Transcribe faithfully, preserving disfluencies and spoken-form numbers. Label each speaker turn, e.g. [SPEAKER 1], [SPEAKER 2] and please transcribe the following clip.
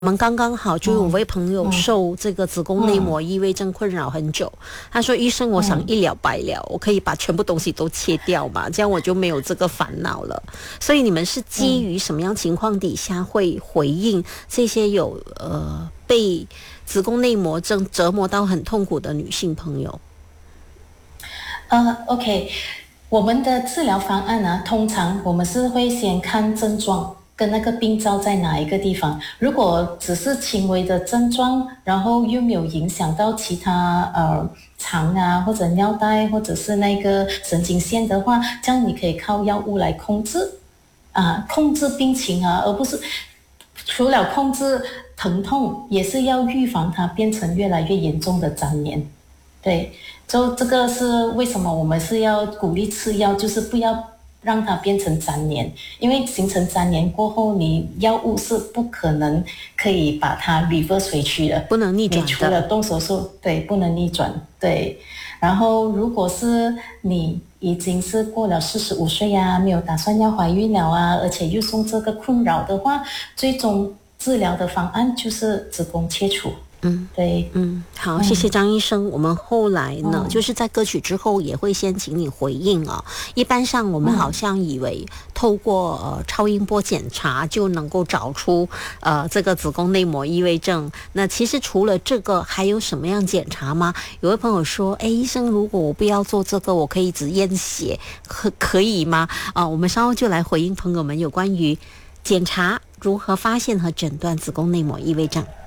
[SPEAKER 1] 我们刚刚好就有位朋友
[SPEAKER 2] 嗯
[SPEAKER 1] 受这个子宫内膜异位症困扰很久，他说医生我想一了百了，我可以把全部东西都切掉嘛，这样我就没有这个烦恼了。所以你们是基于什么样情况底下会回应这些有呃被子宫内膜症折磨到很痛苦的女性朋友？
[SPEAKER 2] 呃 OK， 我们的治疗方案呢，通常我们是会先看症状跟那个病灶在哪一个地方。如果只是轻微的症状，然后又没有影响到其他呃肠啊或者尿袋或者是那个神经线的话，这样你可以靠药物来控制啊，控制病情啊，而不是除了控制疼痛，也是要预防它变成越来越严重的粘连。对，就这个是为什么我们是要鼓励吃药，就是不要让它变成粘连，因为形成粘连过后，你药物是不可能可以把它 reverse 回去的，
[SPEAKER 1] 不能逆转的。
[SPEAKER 2] 你除了动手术，对，不能逆转，对。然后如果是你已经是过了四十五岁啊，没有打算要怀孕了啊，而且又受这个困扰的话，最终治疗的方案就是子宫切除。
[SPEAKER 1] 嗯，
[SPEAKER 2] 对，
[SPEAKER 1] 嗯，好，谢谢张医生。我们后来呢，
[SPEAKER 2] 嗯、
[SPEAKER 1] 就是在歌曲之后也会先请你回应哦。一般上我们好像以为透过呃超音波检查就能够找出呃这个子宫内膜异位症。那其实除了这个，还有什么样检查吗？有位朋友说，哎，医生，如果我不要做这个，我可以只验血，可可以吗？啊、呃，我们稍后就来回应朋友们有关于检查如何发现和诊断子宫内膜异位症。